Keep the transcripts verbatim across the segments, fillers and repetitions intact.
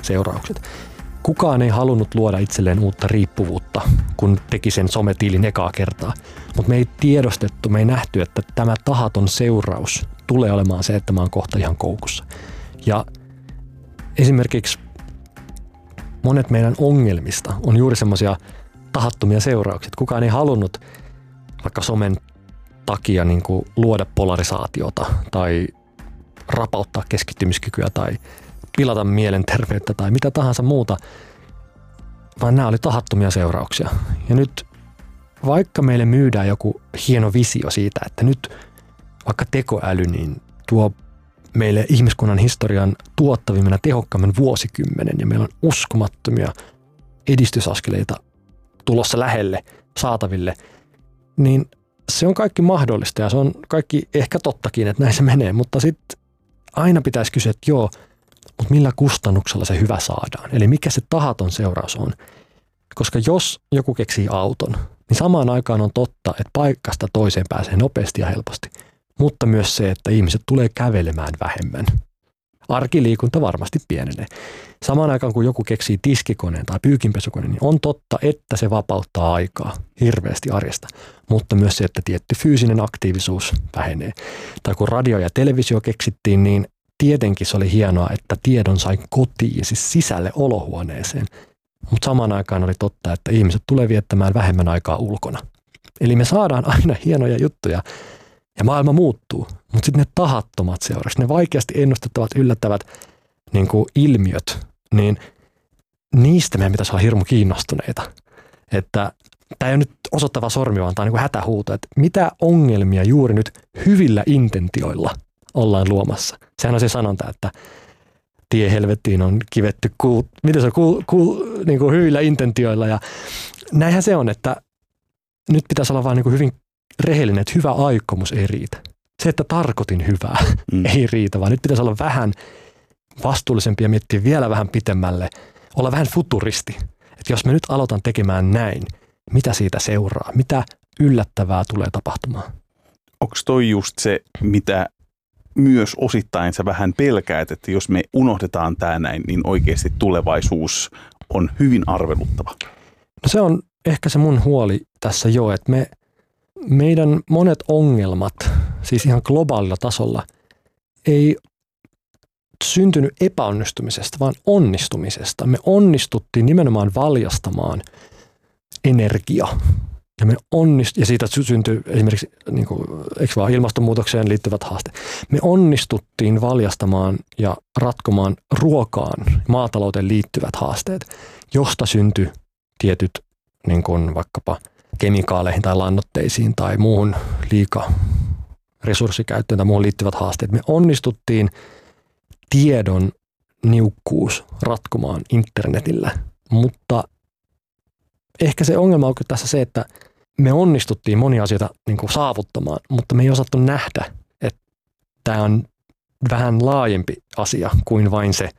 seuraukset. Kukaan ei halunnut luoda itselleen uutta riippuvuutta, kun teki sen sometilin ekaa kertaa. Mutta me ei tiedostettu, me ei nähty, että tämä tahaton seuraus tulee olemaan se, että mä oon kohta ihan koukussa. Ja esimerkiksi monet meidän ongelmista on juuri semmoisia tahattomia seurauksia. Kukaan ei halunnut vaikka somen takia niin kuin luoda polarisaatiota tai rapauttaa keskittymiskykyä tai pilata mielenterveyttä tai mitä tahansa muuta, vaan nämä oli tahattomia seurauksia. Ja nyt vaikka meille myydään joku hieno visio siitä, että nyt vaikka tekoäly niin tuo meille ihmiskunnan historian tuottavimman ja tehokkaamman vuosikymmenen ja meillä on uskomattomia edistysaskeleita tulossa lähelle, saataville, niin se on kaikki mahdollista ja se on kaikki ehkä tottakin, että näin se menee, mutta sitten aina pitäisi kysyä, että joo, mutta millä kustannuksella se hyvä saadaan? Eli mikä se tahaton seuraus on? Koska jos joku keksii auton, niin samaan aikaan on totta, että paikasta toiseen pääsee nopeasti ja helposti, mutta myös se, että ihmiset tulee kävelemään vähemmän. Arkiliikunta varmasti pienenee. Samaan aikaan, kun joku keksii tiskikoneen tai pyykinpesukoneen, niin on totta, että se vapauttaa aikaa hirveästi arjesta, mutta myös se, että tietty fyysinen aktiivisuus vähenee. Tai kun radio ja televisio keksittiin, niin tietenkin se oli hienoa, että tiedon sai kotiin, siis sisälle olohuoneeseen. Mutta samaan aikaan oli totta, että ihmiset tulee viettämään vähemmän aikaa ulkona. Eli me saadaan aina hienoja juttuja ja maailma muuttuu, mutta sitten ne tahattomat seuraukset, ne vaikeasti ennustettavat, yllättävät niin kuin ilmiöt, niin niistä meidän pitäisi olla hirmu kiinnostuneita. Että tämä ei ole nyt osoittava sormi, vaan tämä on niin kuin hätähuuto, että mitä ongelmia juuri nyt hyvillä intentioilla ollaan luomassa. Sehän on se sanonta, että tie helvettiin on kivetty kuu, miten se on, kuu, kuu, niin kuin hyvillä intentioilla. Ja näinhän se on, että nyt pitäisi olla vaan niin kuin hyvin rehellinen, että hyvä aikomus ei riitä. Se, että tarkoitin hyvää, mm. ei riitä, vaan nyt pitäisi olla vähän vastuullisempi ja miettiä vielä vähän pitemmälle, olla vähän futuristi. Että jos me nyt aloitan tekemään näin, mitä siitä seuraa, mitä yllättävää tulee tapahtumaan? Onko toi just se, mitä myös osittain sä vähän pelkäät, että jos me unohdetaan tämä näin, niin oikeasti tulevaisuus on hyvin arveluttava? No se on ehkä se mun huoli tässä jo, että me, meidän monet ongelmat, siis ihan globaalilla tasolla, ei syntynyt epäonnistumisesta, vaan onnistumisesta. Me onnistuttiin nimenomaan valjastamaan energia. Ja, me onnist- ja siitä syntyi esimerkiksi niin kuin, eikö vaan, ilmastonmuutokseen liittyvät haasteet. Me onnistuttiin valjastamaan ja ratkomaan ruokaan, maatalouteen liittyvät haasteet, josta syntyi tietyt niin kuin vaikkapa kemikaaleihin tai lannoitteisiin tai muuhun liika resurssikäyttöön tai muuhun liittyvät haasteet. Me onnistuttiin tiedon niukkuus ratkomaan internetillä, mutta ehkä se ongelma on tässä se, että me onnistuttiin monia asioita niin kuin saavuttamaan, mutta me ei osattu nähdä, että tämä on vähän laajempi asia kuin vain se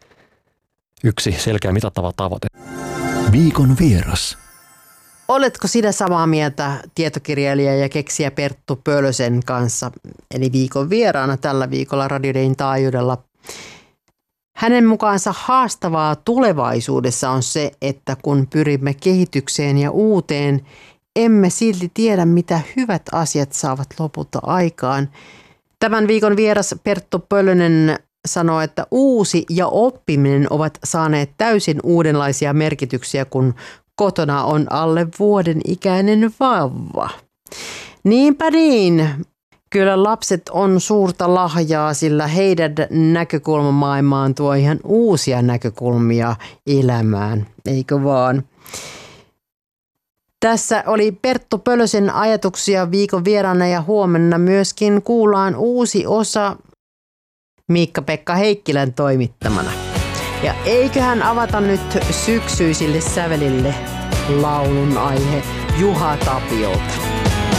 yksi selkeä mitattava tavoite. Viikon vieras. Oletko sinä samaa mieltä tietokirjailija ja keksijä Perttu Pölösen kanssa, eli viikon vieraana tällä viikolla Radio Dayn taajuudella? Hänen mukaansa haastavaa tulevaisuudessa on se, että kun pyrimme kehitykseen ja uuteen, emme silti tiedä, mitä hyvät asiat saavat lopulta aikaan. Tämän viikon vieras Perttu Pölönen sanoo, että uusi ja oppiminen ovat saaneet täysin uudenlaisia merkityksiä, kun kotona on alle vuoden ikäinen vauva. Niinpä niin. Kyllä lapset on suurta lahjaa, sillä heidän näkökulma maailmaan tuo ihan uusia näkökulmia elämään, eikö vaan? Tässä oli Perttu Pölösen ajatuksia viikon vieraana ja huomenna myöskin kuullaan uusi osa Miikka-Pekka Heikkilän toimittamana. Ja eiköhän avata nyt syksyisille sävelille laulun aihe Juha Tapiolta.